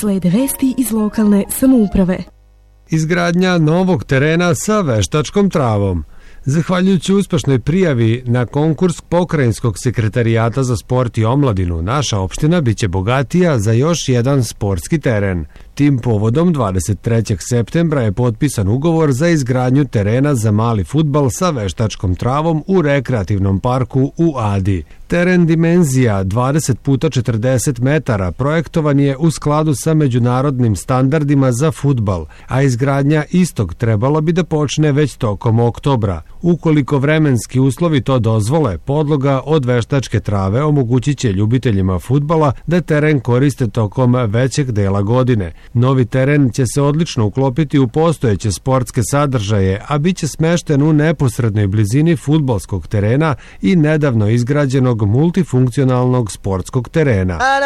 Slede vesti iz lokalne samouprave. Izgradnja novog terena sa veštačkom travom. Zahvaljujući uspešnoj prijavi na konkurs Pokrajinskog sekretarijata za sport i omladinu, naša opština biće bogatija za još jedan sportski teren. Tim povodom 23. septembra je potpisan ugovor za izgradnju terena za mali fudbal sa veštačkom travom u rekreativnom parku u Adi. Teren dimenzija 20 puta 40 metara projektovan je u skladu sa međunarodnim standardima za fudbal, a izgradnja istog trebala bi da počne već tokom oktobra. Ukoliko vremenski uslovi to dozvole, podloga od veštačke trave omogućit će ljubiteljima fudbala da teren koriste tokom većeg dela godine. Novi teren će se odlično uklopiti u postojeće sportske sadržaje, a bit će smešten u neposrednoj blizini fudbalskog terena i nedavno izgrađenog multifunkcionalnog sportskog terena.